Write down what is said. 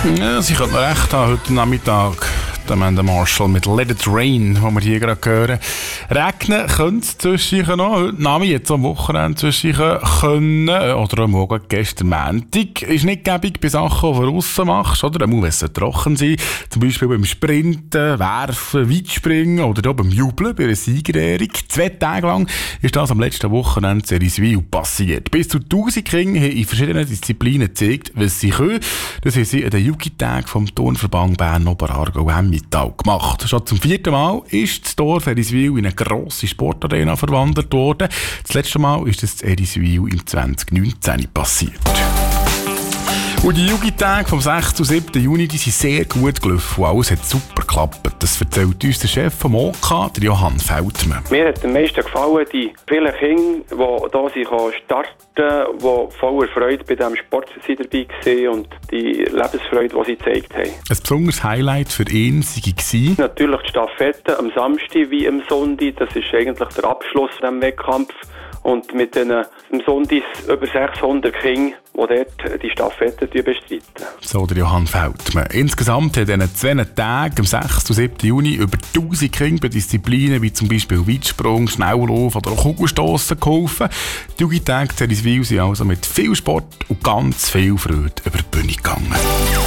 Ja, Sie könnten recht haben heute Nachmittag. Der Amanda Marshall mit Let It Rain, den wir hier gerade hören. Regnen könnte es zwischendurch noch. Heute Nachmittag, jetzt am Wochenende zwischendurch können. Oder am Morgen, gestern Montag. Ist nicht gäbig bei Sachen, die du draussen machst. Oder? Dann muss es trocken sein. Zum Beispiel beim Sprinten, Werfen, Weitspringen oder beim Jubeln bei einer Siegerehrung. 2 Tage lang ist das am letzten Wochenende in Eriswil passiert. Bis zu 1000 Kinder haben in verschiedenen Disziplinen gezeigt, was sie können. Das haben sie an den Jugendtagen vom Turnverband Bern-Oberaargau gemacht. Schon zum 4. Mal ist das Dorf Eriswil in eine grosse Sportarena verwandelt worden. Das letzte Mal ist das in Eriswil im 2019 passiert. Und die Jugendtage vom 6. und 7. Juni die sind sehr gut gelaufen und alles hat super geklappt. Das erzählt uns der Chef vom OK, der Johann Feldmann. Mir hat am meisten gefallen, die vielen Kinder, die hier starten konnten, die voller Freude bei diesem Sport dabei waren und die Lebensfreude, die sie gezeigt haben. Ein besonderes Highlight für ihn war natürlich die Staffette am Samstag wie am Sonntag. Das ist eigentlich der Abschluss dieses Wettkampf. Und mit den am Sonntag über 600 Kindern, die dort die Staffette bestreiten. So der Johann Feldmann. Insgesamt hat in diesen 2 Tagen, am 6. und 7. Juni, über 1000 Kinder bei Disziplinen wie zum Beispiel Weitsprung, Schnelllauf oder auch Kugelstossen geholfen. Die Jugendtage in Eriswil sind also mit viel Sport und ganz viel Freude über die Bühne gegangen.